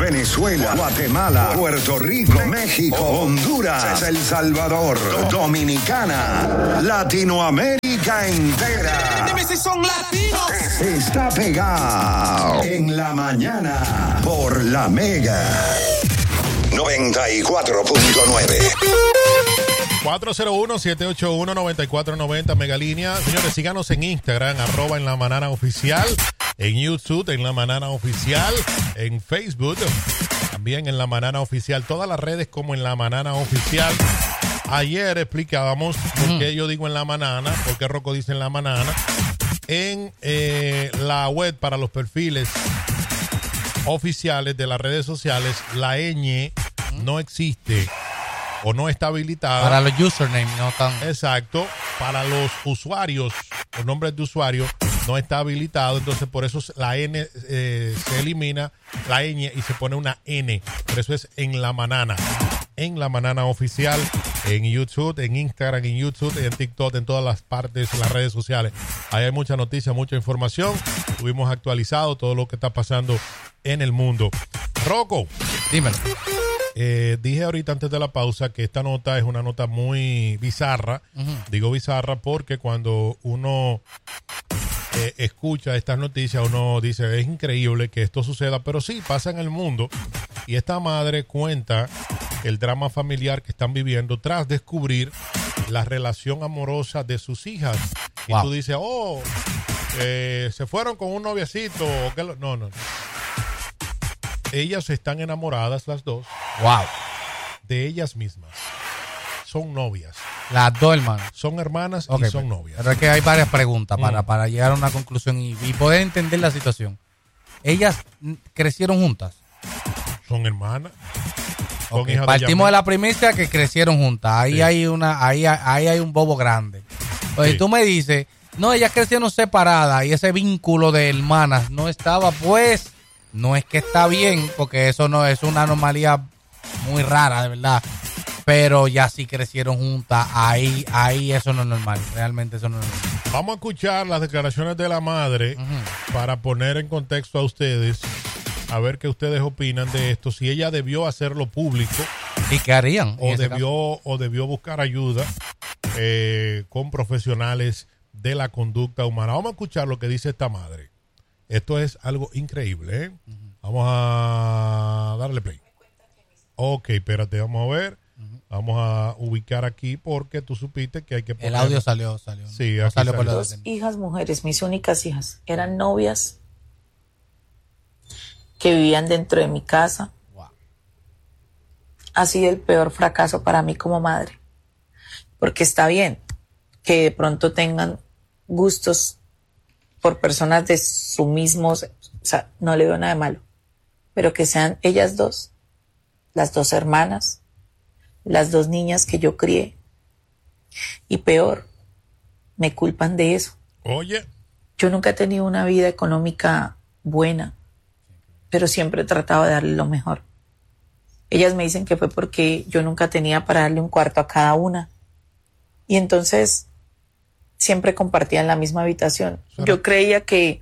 Venezuela, Guatemala, Puerto Rico, México, Honduras, El Salvador, Dominicana, Latinoamérica entera. Dime si son latinos. Está pegado en la mañana por La Mega 94.9. 401-781-9490, Megalínea. Señores, síganos en Instagram, @ en La Manana Oficial, en YouTube, en La Manana Oficial, en Facebook, también en La Manana Oficial, todas las redes como en La Manana Oficial. Ayer explicábamos por qué yo digo en La Manana, por qué Rocco dice en La Manana. En la web para los perfiles oficiales de las redes sociales, la ñ no existe o no está habilitada. Para los usernames no están. Exacto. Para los usuarios, los nombres de usuario no está habilitado. Entonces, por eso la N se elimina, la ñ, y se pone una N. Por eso es en La Manana. En La Manana Oficial, en YouTube, en Instagram, en YouTube, en TikTok, en todas las partes, en las redes sociales. Ahí hay mucha noticia, mucha información. Tuvimos actualizado todo lo que está pasando en el mundo. Rocco. Dímelo. Dije ahorita antes de la pausa que esta nota es una nota muy bizarra. Digo bizarra porque cuando uno escucha estas noticias, uno dice, es increíble que esto suceda, pero sí, pasa en el mundo. Y esta madre cuenta el drama familiar que están viviendo tras descubrir la relación amorosa de sus hijas. Wow. Y tú dices, se fueron con un noviecito. No. Ellas están enamoradas, las dos. Wow. De ellas mismas. Son novias. Las dos hermanas. Son hermanas y son novias. Pero es que hay varias preguntas para llegar a una conclusión y poder entender la situación. ¿Ellas crecieron juntas? Son hermanas. Son hijas. Partimos de la primicia que crecieron juntas. Ahí hay hay un bobo grande. Oye, tú me dices, no, ellas crecieron separadas y ese vínculo de hermanas no estaba, pues. No es que está bien, porque eso no es una anomalía muy rara, de verdad. Pero ya sí crecieron juntas, ahí eso no es normal. Realmente eso no es normal. Vamos a escuchar las declaraciones de la madre para poner en contexto a ustedes, a ver qué ustedes opinan de esto. Si ella debió hacerlo público. ¿Y qué harían? O debió buscar ayuda con profesionales de la conducta humana. Vamos a escuchar lo que dice esta madre. Esto es algo increíble, ¿eh? Vamos a darle play. Ok, espérate, vamos a ver. Vamos a ubicar aquí porque tú supiste que hay que poner... El audio salió. Sí, aquí salió. Por dos hijas mujeres, mis únicas hijas, eran novias que vivían dentro de mi casa. Wow. Ha sido el peor fracaso para mí como madre. Porque está bien que de pronto tengan gustos por personas de su mismo, o sea, no le veo nada de malo, pero que sean ellas dos, las dos hermanas, las dos niñas que yo crié, y peor, me culpan de eso. Oye. Yo nunca he tenido una vida económica buena, pero siempre he tratado de darle lo mejor. Ellas me dicen que fue porque yo nunca tenía para darle un cuarto a cada una, y entonces siempre compartían la misma habitación. Yo creía que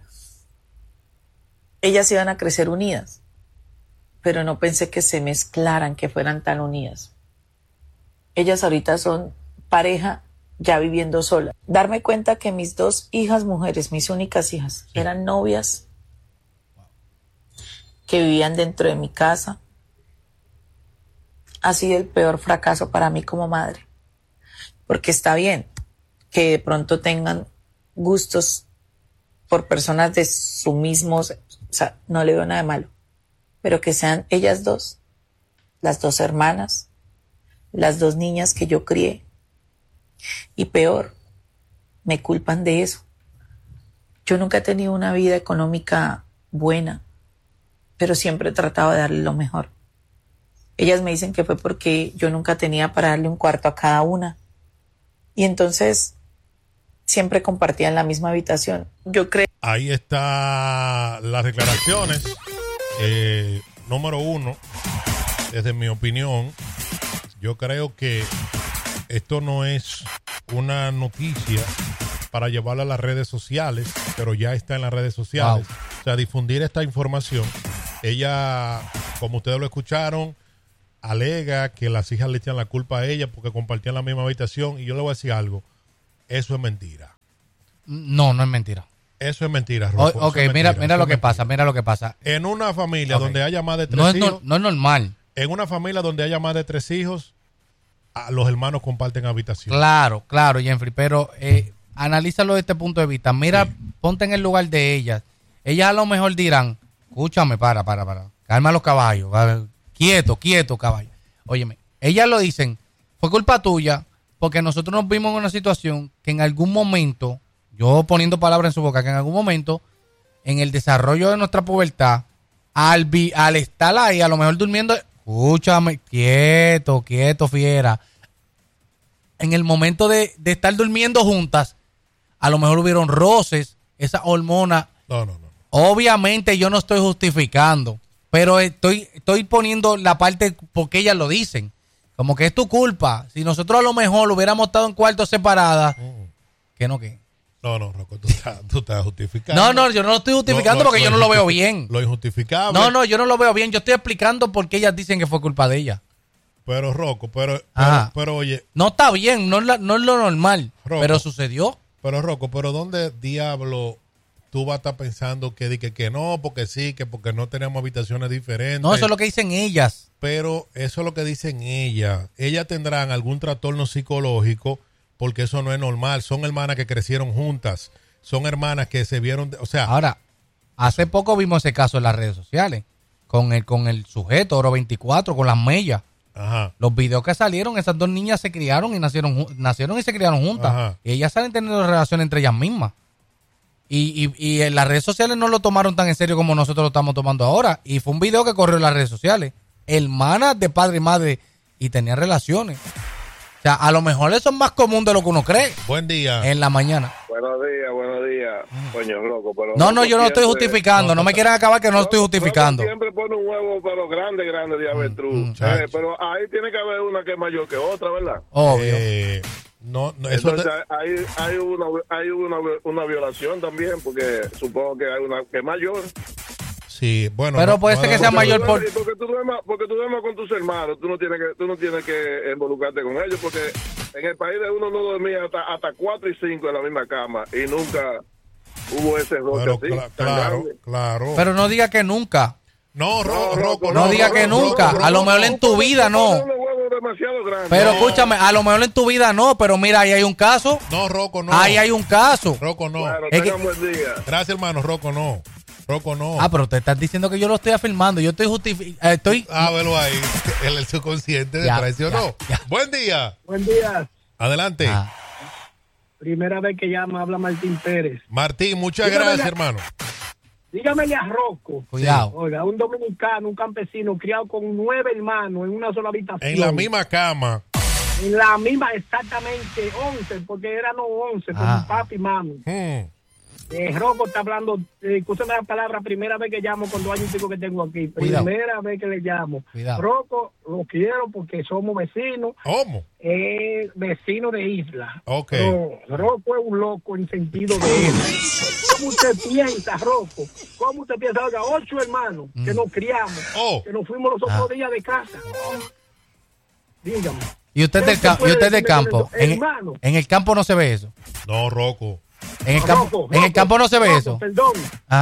ellas iban a crecer unidas, pero no pensé que se mezclaran, que fueran tan unidas. Ellas ahorita son pareja ya viviendo sola. Darme cuenta que mis dos hijas mujeres, mis únicas hijas, eran novias que vivían dentro de mi casa, ha sido el peor fracaso para mí como madre. Porque está bien que de pronto tengan gustos por personas de su mismo, o sea, no le veo nada de malo, pero que sean ellas dos, las dos hermanas, las dos niñas que yo crié, y peor, me culpan de eso. Yo nunca he tenido una vida económica buena, pero siempre he tratado de darle lo mejor. Ellas me dicen que fue porque yo nunca tenía para darle un cuarto a cada una, y entonces siempre compartían la misma habitación. Yo creo... Ahí está las declaraciones. Número uno, desde mi opinión, yo creo que esto no es una noticia para llevarla a las redes sociales, pero ya está en las redes sociales. Wow. O sea, difundir esta información. Ella como ustedes lo escucharon, alega que las hijas le echan la culpa a ella porque compartían la misma habitación. Y yo le voy a decir algo, eso es mentira. No es mentira. Eso es mentira, Rocco. Ok, mira lo que pasa, mira lo que pasa. En una familia donde haya más de 3 hijos... No es normal. En una familia donde haya más de 3 hijos, los hermanos comparten habitación. Claro, Jeffrey, pero analízalo desde este punto de vista. Mira, ponte en el lugar de ellas. Ellas a lo mejor dirán, escúchame, para. Calma los caballos. Quieto, caballo. Óyeme, ellas lo dicen, fue culpa tuya, porque nosotros nos vimos en una situación que en algún momento, yo poniendo palabras en su boca, que en algún momento, en el desarrollo de nuestra pubertad, al estar ahí, a lo mejor durmiendo, escúchame, quieto, fiera. En el momento de estar durmiendo juntas, a lo mejor hubieron roces, esa hormona. No. Obviamente yo no estoy justificando, pero estoy poniendo la parte porque ellas lo dicen. Como que es tu culpa. Si nosotros a lo mejor hubiéramos estado en cuartos separadas, ¿qué? No, Rocco, tú estás justificando. No, yo no lo estoy justificando porque yo no lo veo bien. Lo injustificable. No, yo no lo veo bien. Yo estoy explicando por qué ellas dicen que fue culpa de ella. Pero, Rocco, pero oye. No está bien, no es lo normal, Rocco, pero sucedió. Pero, Rocco, ¿dónde diablo tú vas a estar pensando que no, porque sí, que porque no tenemos habitaciones diferentes? No, eso es lo que dicen ellas. Pero eso es lo que dicen ellas. Ellas tendrán algún trastorno psicológico porque eso no es normal. Son hermanas que crecieron juntas. Son hermanas que se vieron... Ahora, hace poco vimos ese caso en las redes sociales con el sujeto, Oro 24, con las mellas. Ajá. Los videos que salieron, esas dos niñas se criaron y nacieron y se criaron juntas. Ajá. Y ellas salen teniendo relaciones entre ellas mismas. Y en las redes sociales no lo tomaron tan en serio como nosotros lo estamos tomando ahora. Y fue un video que corrió en las redes sociales. Hermanas de padre y madre y tenían relaciones. O sea, a lo mejor eso es más común de lo que uno cree. Buen día. En la mañana. Buenos días. Coño, loco, pero no, yo no estoy justificando. No me quieran acabar que no estoy justificando. Siempre pone un huevo, pero grande de avestruz. Pero ahí tiene que haber una que es mayor que otra, ¿verdad? Obvio. No, eso entonces hay una violación también, porque supongo que hay una que es mayor. Sí, bueno. Pero puede ser que sea mayor porque tú duermas con tus hermanos, tú no tienes que involucrarte con ellos, porque en el país de uno no dormía hasta 4 y 5 en la misma cama y nunca hubo ese roce así. Claro. Pero no diga que nunca. Rocco, no diga que nunca. A lo mejor en tu vida no. Pero escúchame, a lo mejor en tu vida no, pero mira, ahí hay un caso. No, Rocco, no. Ahí hay un caso. Rocco, no. Claro, buen día. Gracias, hermano, Rocco, no. Pero te estás diciendo que yo lo estoy afirmando. Yo estoy velo ahí. El subconsciente te traicionó. Buen día. Buen día. Adelante. Primera vez que llama, habla Martín Pérez. Martín, muchas gracias, hermano. Dígamele a Rocco. Cuidado. Oiga, un dominicano, un campesino, criado con 9 hermanos en una sola habitación. En la misma cama. En la misma, exactamente, 11, porque eran 11, con papi y mami. Rocco está hablando, escúchame la palabra, primera vez que llamo con 2 años y pico que tengo aquí. Cuidado. Primera vez que le llamo. Cuidado. Rocco, lo quiero porque somos vecinos. ¿Cómo? Vecino de isla. Ok. Pero Rocco es un loco en sentido de él. ¿Cómo usted piensa, Rocco? ¿Cómo usted piensa? Oiga, 8 hermanos que nos criamos, que nos fuimos los otros días de casa. Dígame. ¿Y usted del campo? En el campo no se ve eso. No, Rocco. En el campo no se ve eso. Perdón.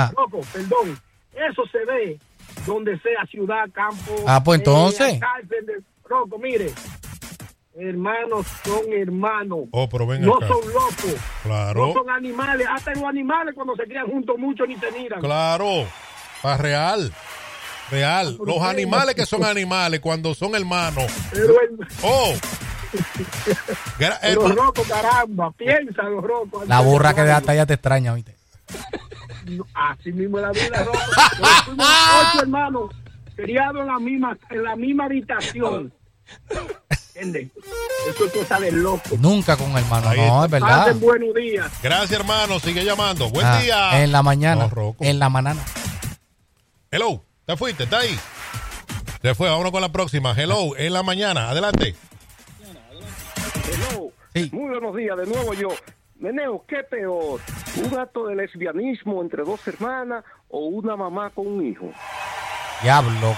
Eso se ve donde sea, ciudad, campo. Pues entonces. Rocco, mire. Hermanos son hermanos. Pero venga no acá. Son locos. Claro. No son animales. Hasta los animales cuando se crían juntos mucho ni se miran. Claro. Para real. Los animales que son animales cuando son hermanos. Pero Rocco, caramba, piensa los Rocco. La burra que de hasta ya te extraña, ¿viste? Así mismo es la vida, Rocco. Fuimos 8 hermanos criados en la misma habitación. ¿Entiendes? Eso es cosa de loco. Nunca con hermano, no, es verdad. Pasen buenos días. Gracias, hermano. Sigue llamando. Buen día. En la mañana. En la mañana. Hello. ¿Te fuiste? ¿Está ahí? Se fue. Vámonos con la próxima. Hello. En la mañana. Adelante. Hello. Sí. Muy buenos días. De nuevo yo. Meneo, ¿qué peor? ¿Un acto de lesbianismo entre 2 hermanas o una mamá con un hijo? Diablo.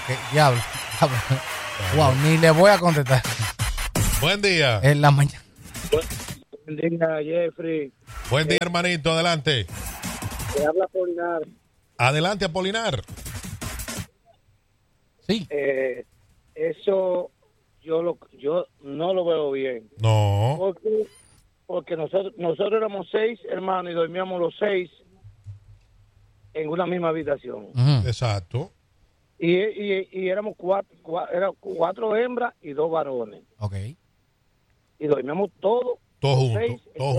Wow, ni le voy a contestar. Buen día. En la mañana. Buen día, Jeffrey. Buen día, hermanito. Adelante. Te habla Apolinar. Adelante, Apolinar. Sí. Eso yo no lo veo bien. No. Porque nosotros éramos 6 hermanos y dormíamos los 6 en una misma habitación. Exacto. Y éramos 4 hembras y 2 varones. Ok. Y dormíamos todos juntos. 6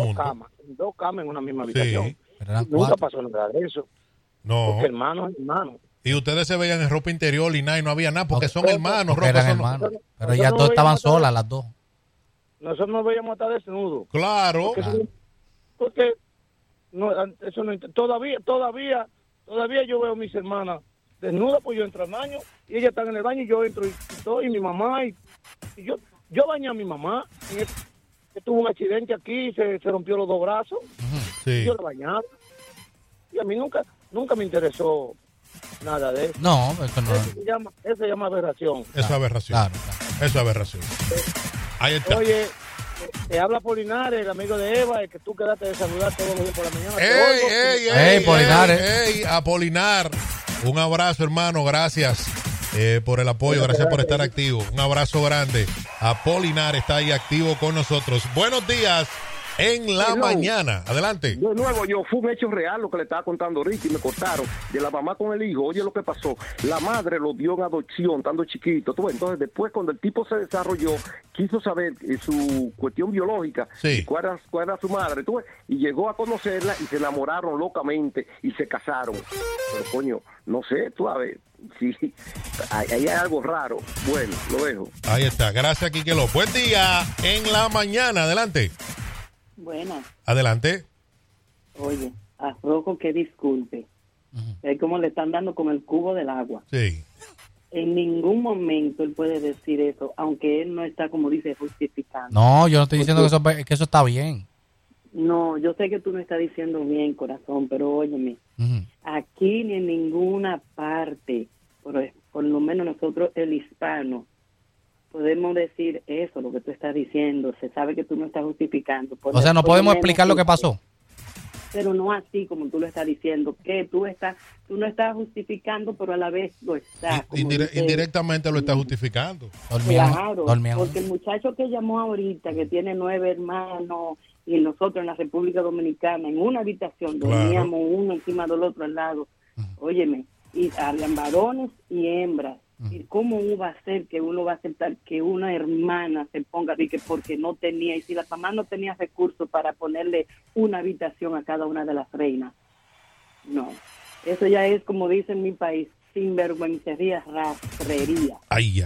en 2 camas en una misma habitación. Sí. Nunca pasó nada de eso. No. Porque hermanos. Y ustedes se veían en ropa interior y nada, y no había nada, porque son hermanos. Porque eran hermanos. Pero ellas dos estaban solas, las dos. Nosotros nos veíamos hasta desnudos. Claro. Porque no, eso no, todavía yo veo a mis hermanas desnudas, pues yo entro al baño y ellas están en el baño y yo entro y mi mamá y yo bañé a mi mamá que tuvo un accidente aquí, se rompió los 2 brazos. Sí. Y yo la bañaba y a mí nunca me interesó nada de eso. No, eso no. Eso se llama aberración. Eso es aberración. Claro. Eso es aberración. Ahí está. Oye, te habla Polinares, el amigo de Eva, el que tú quedaste de saludar todos los días por la mañana. ¡Ey, Polinares! ¡Ey, Apolinar! Un abrazo, hermano. Gracias por el apoyo. Gracias por estar activo. Un abrazo grande. Apolinar está ahí activo con nosotros. Buenos días en la mañana. Adelante. De nuevo, fue un hecho real lo que le estaba contando Ricky, me cortaron de la mamá con el hijo. Oye lo que pasó, la madre lo dio en adopción estando chiquito. Entonces después cuando el tipo se desarrolló, quiso saber su cuestión biológica, sí, cuál era su madre, y llegó a conocerla y se enamoraron locamente y se casaron. Pero coño, no sé, tú a ver, sí, ahí hay algo raro. Bueno, lo dejo. Ahí está, gracias Quiquelo. Buen día en la mañana. Adelante. Buenas. Adelante. Oye, a Rocco que disculpe. Es como le están dando con el cubo del agua. Sí. En ningún momento él puede decir eso, aunque él no está, como dice, justificando. No, yo no estoy diciendo que eso está bien. No, yo sé que tú no estás diciendo bien, corazón, pero óyeme, aquí ni en ninguna parte, por lo menos nosotros, el hispano, podemos decir eso, lo que tú estás diciendo. Se sabe que tú no estás justificando. O sea, no podemos explicar lo que pasó. Pero no así como tú lo estás diciendo, que tú no estás justificando, pero a la vez lo estás. Indirectamente lo estás justificando. Claro, porque el muchacho que llamó ahorita, que tiene 9 hermanos, y nosotros en la República Dominicana, en una habitación, dormíamos uno encima del otro al lado. Óyeme, y habían varones y hembras. ¿Y cómo va a ser que uno va a aceptar que una hermana se ponga porque no tenía, y si la mamá no tenía recursos para ponerle una habitación a cada una de las reinas? No, eso ya es, como dice en mi país, sinvergüencería, rastrería. Ay.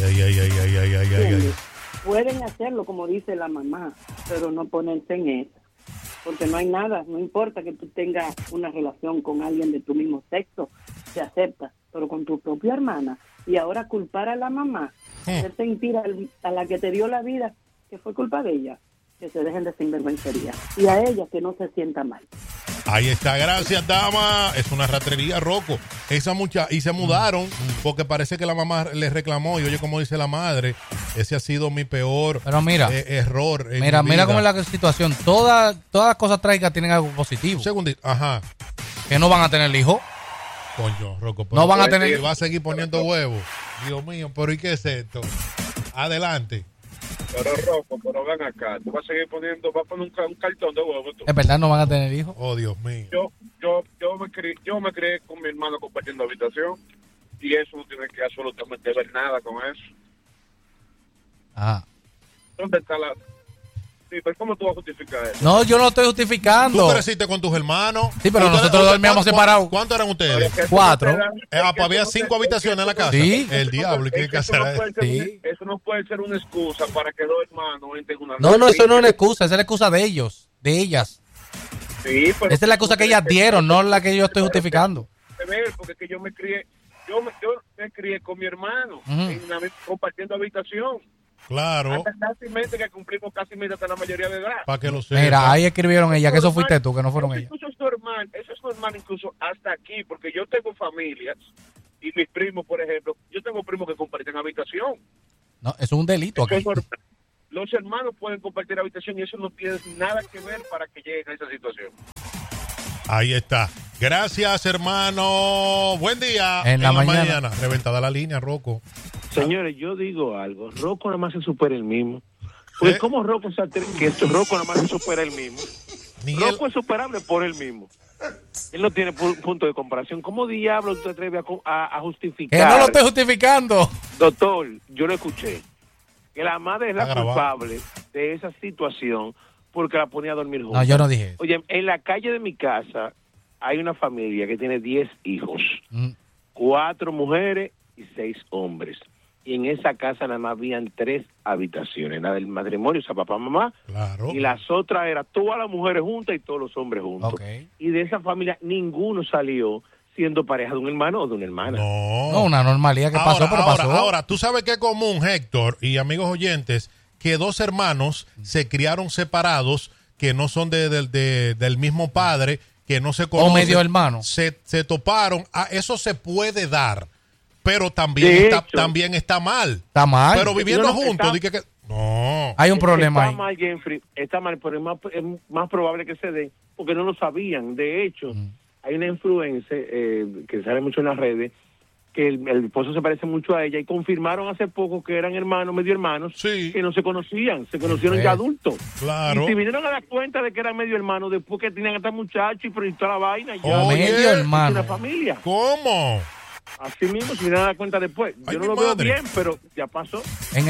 Pueden hacerlo como dice la mamá, pero no ponerse en eso, porque no hay nada, no importa que tú tengas una relación con alguien de tu mismo sexo, se acepta, pero con tu propia hermana. Y ahora culpar a la mamá, hacer sentir a la que te dio la vida que fue culpa de ella, que se dejen de sinvergüencería. Y a ella que no se sienta mal. Ahí está, gracias, dama. Es una ratrería, Rocco. Y se mudaron porque parece que la mamá les reclamó. Y oye, como dice la madre, ese ha sido mi peor error. Mira cómo es la situación. Todas las cosas trágicas tienen algo positivo. Segundito, ajá. Que no van a tener hijo. Coño, Rocco. No van a tener. Va a seguir poniendo huevos. Dios mío, pero ¿y qué es esto? Adelante. Pero Rocco, pero ven acá. Tú vas a seguir poniendo, vas a poner un cartón de huevos. ¿Es verdad no van a tener hijos? Oh, Dios mío. Yo me crié con mi hermano compartiendo habitación y eso no tiene que absolutamente ver nada con eso. Ah. ¿Dónde está la...? Sí, pero ¿cómo tú vas a justificar eso? No, yo no lo estoy justificando. ¿Tú creciste con tus hermanos? Sí, pero nosotros dormíamos separados. ¿Cuántos eran ustedes? 4. Había 5 habitaciones en la casa. Sí. El diablo, ¿y qué casa era? Eso no puede ser una excusa para que 2 hermanos entren una... No, eso no es una excusa, esa es la excusa de ellos, de ellas. Sí, pero esa es la excusa que ellas dieron, no la que yo estoy justificando. Porque que yo me crié con mi hermano, compartiendo habitación. Claro. Hasta que cumplimos casi hasta la mayoría de edad. Para que lo sepa. Mira, ahí escribieron ella, que eso fuiste tú, que no fueron ellas. Eso es normal incluso hasta aquí, porque yo tengo familias y mis primos, por ejemplo, yo tengo primos que comparten habitación. No, eso es un delito aquí. Los hermanos pueden compartir habitación y eso no tiene nada que ver para que lleguen a esa situación. Ahí está. Gracias, hermano. Buen día. En la mañana. Reventada la línea, Rocco. Señores, yo digo algo. Rocco nada más se supera el mismo. Pues ¿cómo Rocco nada más se supera el mismo? Rocco es superable por él mismo. Él no tiene punto de comparación. ¿Cómo diablos te atreves a justificar? Que no lo estoy justificando. Doctor, yo lo escuché. Que la madre es la culpable de esa situación porque la ponía a dormir juntos. No, yo no dije eso. Oye, en la calle de mi casa hay una familia que tiene 10 hijos. 4 mujeres y 6 hombres. Y en esa casa nada más habían 3 habitaciones. La del matrimonio, o sea, papá, mamá. Claro. Y las otras eran todas las mujeres juntas y todos los hombres juntos. Okay. Y de esa familia ninguno salió siendo pareja de un hermano o de una hermana. No, una normalidad que pasó, pero pasó. Ahora, tú sabes que es común, Héctor y amigos oyentes, que 2 hermanos se criaron separados, que no son del mismo padre, que no se conocen. O medio hermano. Se toparon. Eso se puede dar, pero también está mal. Está mal. Pero viviendo juntos, no. Hay un problema está ahí. Mal, Jeffrey, está mal, pero es más probable que se dé, porque no lo sabían. De hecho, hay una influencer que sale mucho en las redes, que el esposo se parece mucho a ella, y confirmaron hace poco que eran hermanos, medio hermanos, que no se conocían, se conocieron ya adultos. Claro. Y se vinieron a dar cuenta de que eran medio hermanos después que tenían a este muchacho y toda la vaina. Medio hermano. Una familia. ¿Cómo? Así mismo se vinieron a dar cuenta después. Yo no lo veo bien, pero ya pasó.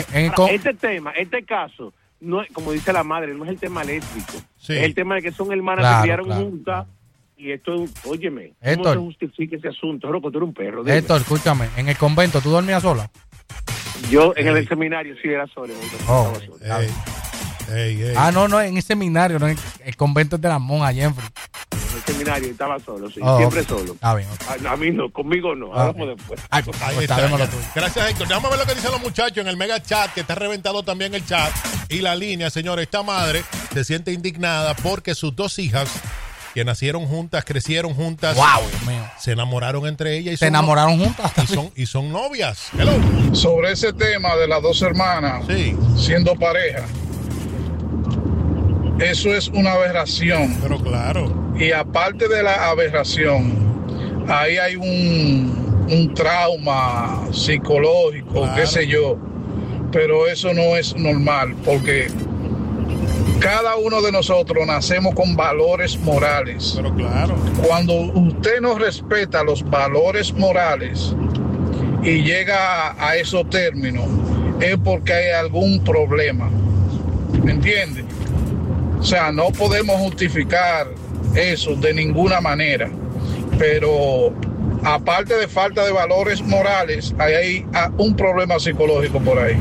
Este caso, no es, como dice la madre, no es el tema lésbico. Es el tema de que son hermanas que criaron juntas. Y esto, óyeme, ¿cómo se justifica ese asunto? Rocco, tú eres un perro. Dime. Héctor, escúchame, en el convento, ¿tú dormías sola? Yo en el seminario sí era sola. No, en el seminario, no, en el convento es de las monjas, Jeffrey. En el seminario estaba solo, sí, siempre solo. Está bien. A mí no, conmigo no, hablamos después. Ahí está. Gracias, Héctor. Déjame ver lo que dicen los muchachos en el mega chat, que está reventado también el chat y la línea. Señores, esta madre se siente indignada porque sus 2 hijas, que nacieron juntas, crecieron juntas, se enamoraron entre ellas y son novias. Hello. Sobre ese tema de las 2 hermanas siendo pareja, eso es una aberración. Pero claro. Y aparte de la aberración, ahí hay un trauma psicológico, qué sé yo, pero eso no es normal, porque cada uno de nosotros nacemos con valores morales. Pero claro. Cuando usted no respeta los valores morales y llega a esos términos, es porque hay algún problema. ¿Me entiende? O sea, no podemos justificar eso de ninguna manera. Pero aparte de falta de valores morales, hay un problema psicológico por ahí.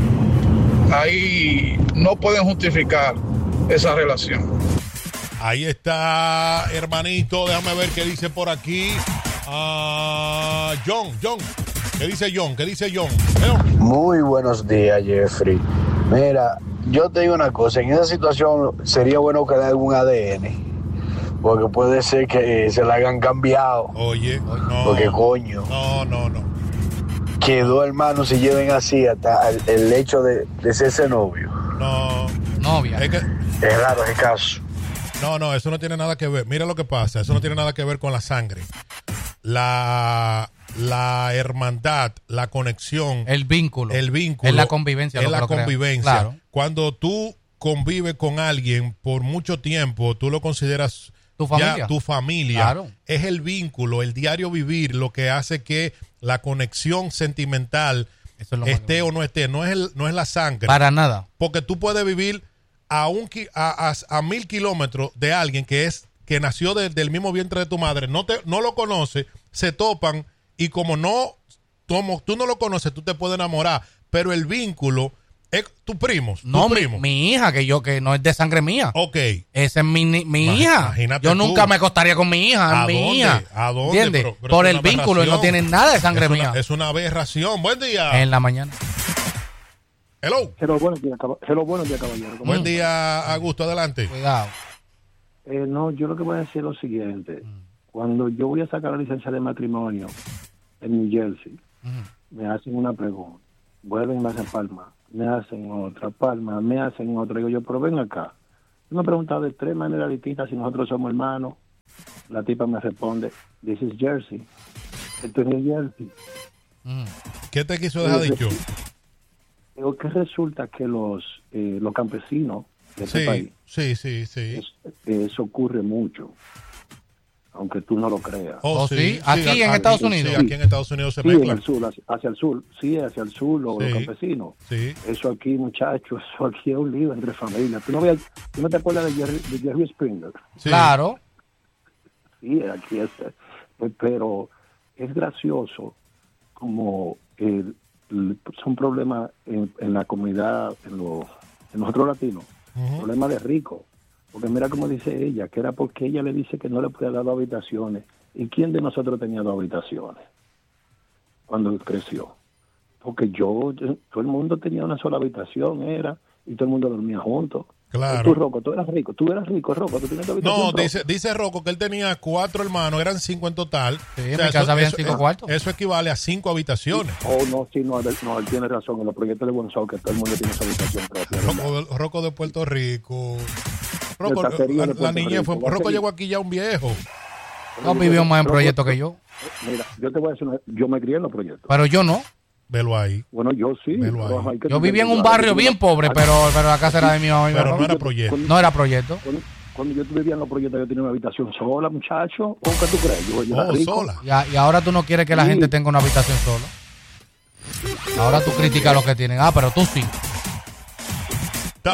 Ahí no pueden justificar esa relación. Ahí está, hermanito. Déjame ver qué dice por aquí. John. ¿Qué dice John? Muy buenos días, Jeffrey. Mira, yo te digo una cosa. En esa situación sería bueno que le hagan un ADN. Porque puede ser que se la hayan cambiado. Oye, no. Porque coño. No. Que 2 hermanos se lleven así hasta el hecho de serse novio. No. Novia. Es raro ese caso. No, eso no tiene nada que ver. Mira lo que pasa. Eso no tiene nada que ver con la sangre. La hermandad, la conexión. El vínculo. Es la convivencia. Es la convivencia. Claro. Cuando tú convives con alguien por mucho tiempo, tú lo consideras tu familia. Ya tu familia. Claro. Es el vínculo, el diario vivir, lo que hace que la conexión sentimental esté o no esté. No es la sangre. Para nada. Porque tú puedes vivir a 1000 kilómetros de alguien que nació del mismo vientre de tu madre, no lo conoce, se topan y como tú no lo conoces, tú te puedes enamorar, pero el vínculo es tu primo. Mi hija, que no es de sangre mía. Ok. Esa es mi hija. Imagínate yo nunca me acostaría con mi hija. Hija. ¿A dónde? ¿Entiendes? Por el vínculo, no tiene nada de sangre mía. Es una aberración. Buen día. En la mañana. Hello. Buenos días, caballero. Buen día, Augusto, adelante. Cuidado. No, yo lo que voy a decir es lo siguiente. Cuando yo voy a sacar la licencia de matrimonio en New Jersey, me hacen una pregunta, vuelven y me hacen palma, me hacen otra palma, me hacen otra. Digo yo, pero ven acá. Me he preguntado de 3 maneras distintas si nosotros somos hermanos. La tipa me responde, this is Jersey. Esto es New Jersey. ¿Qué te quiso dejar dicho? Digo que resulta que los campesinos de este país. Sí. Eso ocurre mucho. Aunque tú no lo creas. Sí. Aquí en Estados Unidos. Sí, aquí en Estados Unidos se mezcla. En el sur, hacia el sur. Sí, hacia el sur, los campesinos. Sí. Eso aquí, muchachos, eso aquí es un lío entre familias. ¿Tú no te acuerdas de Jerry Springer? Sí. Claro. Sí, aquí es. Pero es gracioso como son problemas en la comunidad, en nosotros latinos. Problemas de ricos. Porque mira como dice ella, que era porque ella le dice que no le podía dar 2 habitaciones. ¿Y quién de nosotros tenía 2 habitaciones cuando creció? Porque todo el mundo tenía una sola habitación, y todo el mundo dormía juntos. Claro. Tú, Rocco, tú eras rico, Rocco, tú tenías tu habitación. No, dice Rocco que él tenía 4 hermanos, eran 5 en total. Sí, en mi casa habían 5 cuartos. Eso equivale a 5 habitaciones. No, él tiene razón. En los proyectos de Bonzón, que todo el mundo tiene su habitación propia. Rocco de Puerto Rico. Rocco, la niña fue. Rocco llegó aquí ya un viejo. No vivió más en proyectos que yo. Mira, yo te voy a decir yo me crié en los proyectos. Pero yo no. Velo ahí. Bueno, yo sí. Yo vivía en un barrio bien pobre, pero la casa era de mi mamá. Pero no era proyecto. No era proyecto. Cuando yo vivía en los proyectos, yo tenía una habitación sola, muchacho. ¿Cómo que tú crees? Yo era rico. Sola. Y ahora tú no quieres que la gente tenga una habitación sola. Ahora tú criticas a los que tienen. Pero tú sí. Está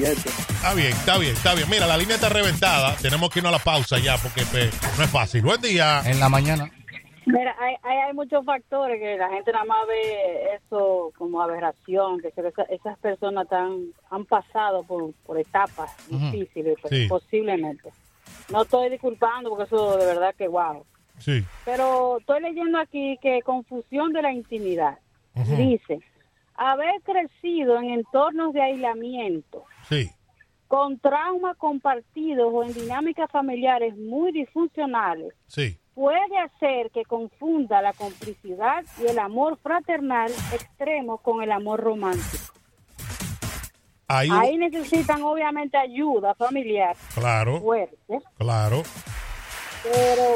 bien. Mira, la línea está reventada. Tenemos que irnos a la pausa ya porque no es fácil. Buen día. En la mañana. Mira, hay muchos factores que la gente nada más ve eso como aberración, que esas personas han pasado por etapas difíciles, posiblemente. No estoy disculpando porque eso de verdad que wow. Sí. Pero estoy leyendo aquí que confusión de la intimidad. Dice, haber crecido en entornos de aislamiento, con traumas compartidos o en dinámicas familiares muy disfuncionales, puede hacer que confunda la complicidad y el amor fraternal extremo con el amor romántico. Ahí necesitan obviamente ayuda familiar. Claro. Fuerte. Claro. Pero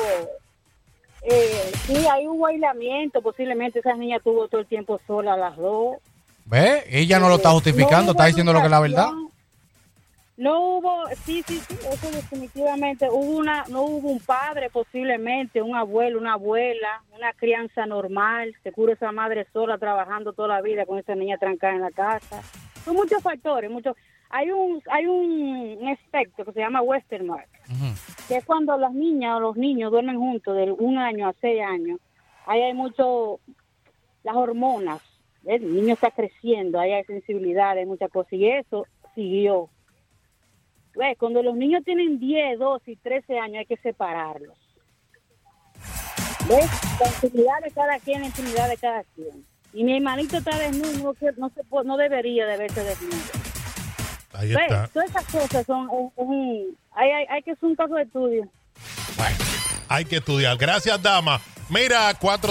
sí, hay un aislamiento. Posiblemente esa niña tuvo todo el tiempo sola a las 2. ¿Ve? Ella no lo está justificando, está diciendo lo que es la verdad. No hubo, sí, eso definitivamente, no hubo un padre posiblemente, un abuelo, una abuela, una crianza normal, seguro esa madre sola trabajando toda la vida con esa niña trancada en la casa. Son muchos factores, hay un aspecto que se llama Western Mark, que es cuando las niñas o los niños duermen juntos de 1 año a 6 años, ahí hay mucho, las hormonas, el niño está creciendo, ahí hay sensibilidad, hay muchas cosas, y eso siguió. Cuando los niños tienen 10, 12 y 13 años hay que separarlos. ¿Ves? La intimidad de cada quien, la intimidad de cada quien. Y mi hermanito está desnudo, no debería de verse desnudo. Ahí está. Todas esas cosas son hay que hacer un caso de estudio. Bueno, hay que estudiar. Gracias, dama. Mira,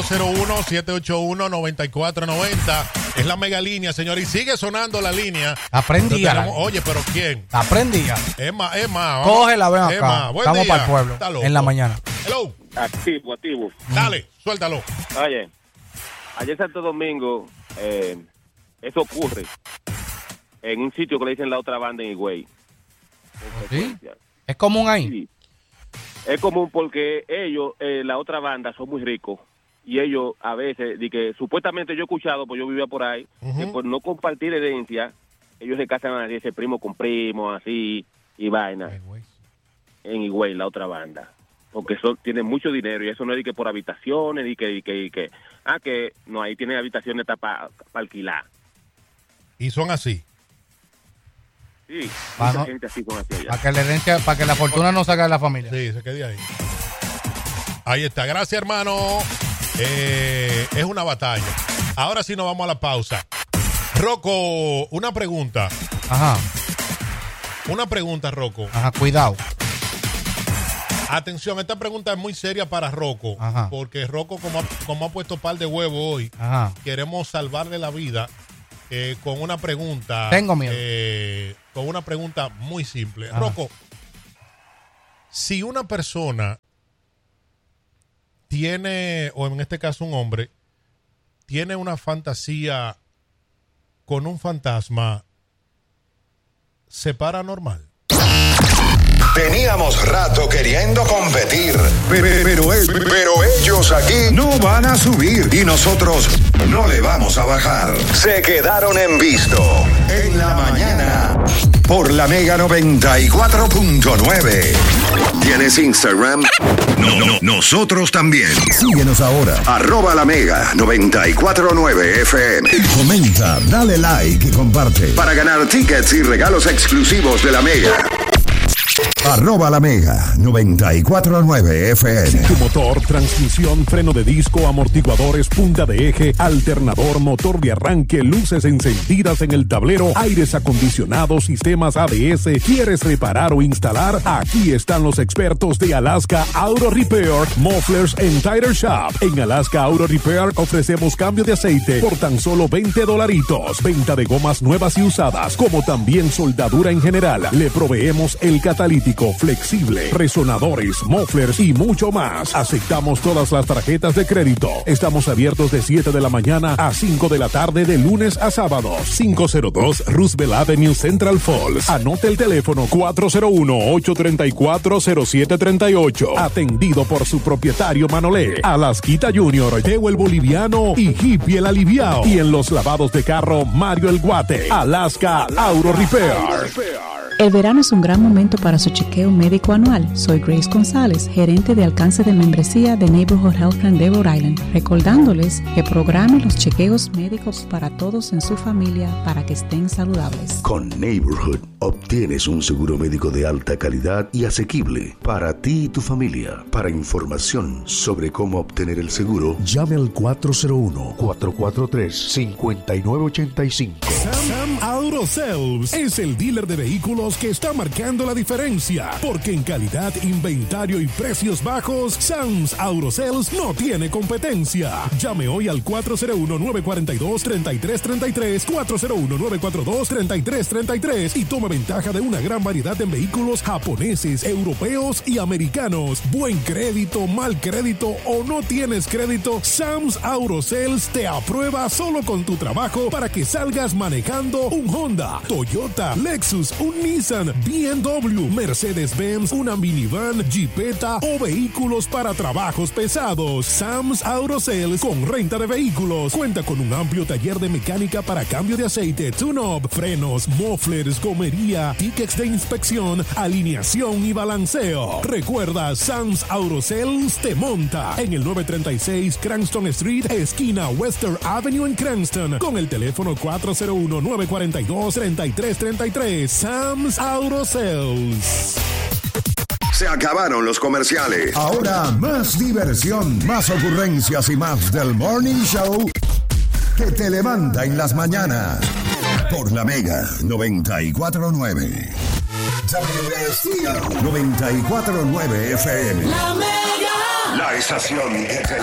401-781-9490. Es la mega línea, señor. Y sigue sonando la línea. Aprendía. Oye, pero ¿quién? Aprendía. Emma. Cógela, ven acá. Emma, estamos para el pueblo. En la mañana. Hello. Activo. Dale, suéltalo. Oye, ayer en Santo Domingo, eso ocurre en un sitio que le dicen la otra banda en Higüey. ¿Sí? ¿Es común ahí? Sí. Es común porque ellos, la otra banda, son muy ricos. Y ellos a veces, supuestamente yo he escuchado, pues yo vivía por ahí, que por no compartir herencia, ellos se casan a ese primo con primo, así, y vaina. En Higüey, la otra banda. Porque tienen mucho dinero y eso no es de que por habitaciones, que no, ahí tienen habitaciones para alquilar. Y son así. Sí, mucha gente así son así allá. Para que la fortuna no salga de la familia. Sí, se quede ahí. Ahí está, gracias, hermano. Es una batalla. Ahora sí nos vamos a la pausa. Rocco, una pregunta. Ajá. Una pregunta, Rocco. Ajá, cuidado. Atención, esta pregunta es muy seria para Rocco. Ajá. Porque Rocco, como ha puesto par de huevos hoy, ajá, queremos salvarle la vida con una pregunta. Tengo miedo. Con una pregunta muy simple. Ajá. Rocco, si una persona tiene, o en este caso un hombre, tiene una fantasía con un fantasma, ¿se para normal? Teníamos rato queriendo competir, pero ellos aquí no van a subir y nosotros no le vamos a bajar. Se quedaron en visto. En la mañana, por la Mega 94.9. ¿Tienes Instagram? No, nosotros también. Síguenos ahora. @la Mega 94.9 FM. Comenta, dale like y comparte. Para ganar tickets y regalos exclusivos de la Mega. @la Mega 94.9 FM. Tu motor, transmisión, freno de disco, amortiguadores, punta de eje, alternador, motor de arranque, luces encendidas en el tablero, aires acondicionados, sistemas ABS, ¿quieres reparar o instalar? Aquí están los expertos de Alaska Auto Repair, Mufflers and Tire Shop. En Alaska Auto Repair ofrecemos cambio de aceite por tan solo $20. Venta de gomas nuevas y usadas, como también soldadura en general. Le proveemos el catalítico flexible, resonadores, mufflers y mucho más. Aceptamos todas las tarjetas de crédito. Estamos abiertos de 7 de la mañana a 5 de la tarde de lunes a sábados. 502 Roosevelt Avenue, Central Falls. Anote el teléfono 401-834-0738. Atendido por su propietario Manolé, Alasquita Junior, Teo el Boliviano y Hippie el Aliviao. Y en los lavados de carro, Mario el Guate. Alaska Auto Repair. El verano es un gran momento para su chequeo médico anual. Soy Grace González, gerente de alcance de membresía de Neighborhood Health Plan de Rhode Island, recordándoles que programe los chequeos médicos para todos en su familia para que estén saludables. Con Neighborhood obtienes un seguro médico de alta calidad y asequible para ti y tu familia. Para información sobre cómo obtener el seguro, llame al 401-443-5985. Sam Auto Sales es el dealer de vehículos que está marcando la diferencia, porque en calidad, inventario y precios bajos, Sam's Auto Sales no tiene competencia. Llame hoy al 401-942-3333, 401-942-3333 y tome ventaja de una gran variedad de vehículos japoneses, europeos y americanos. Buen crédito, mal crédito o no tienes crédito, Sam's Auto Sales te aprueba solo con tu trabajo para que salgas manejando un Honda, Toyota, Lexus, un Nissan, BMW, Mercedes-Benz, una minivan, Jeepeta o vehículos para trabajos pesados. Sam's Auto Sales con renta de vehículos. Cuenta con un amplio taller de mecánica para cambio de aceite, tune-up, frenos, mufflers, gomería, tickets de inspección, alineación y balanceo. Recuerda, Sam's Auto Sales te monta en el 936 Cranston Street, esquina Western Avenue en Cranston, con el teléfono 401-942-3333. Sam's Auto Sales. Se acabaron los comerciales. Ahora más diversión, más ocurrencias y más del Morning Show que te levanta en las mañanas. Por la Mega 94.9. 94.9 FM. La Mega. La estación que te